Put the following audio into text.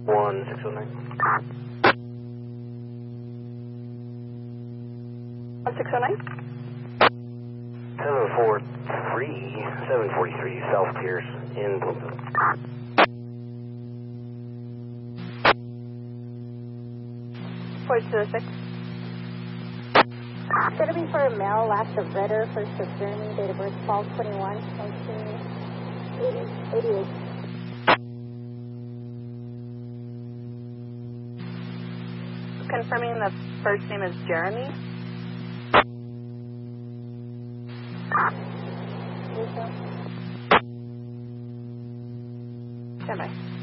1609. 1609? 743 South Pierce in Bloomfield. Forward to the 6. Should it be for a male, last of Ritter, first of Jeremy, date of birth 12/21, 1988. Confirming the first name is Jeremy. Stand by.